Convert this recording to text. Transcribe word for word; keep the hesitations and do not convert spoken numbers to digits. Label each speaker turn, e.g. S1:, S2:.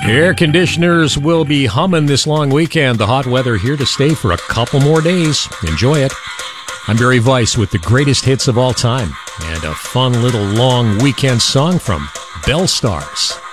S1: Air conditioners will be humming this long weekend. The hot weather here to stay for a couple more days. Enjoy it. I'm Barry Weiss with the greatest hits of all time and a fun little long weekend song from Bell Stars.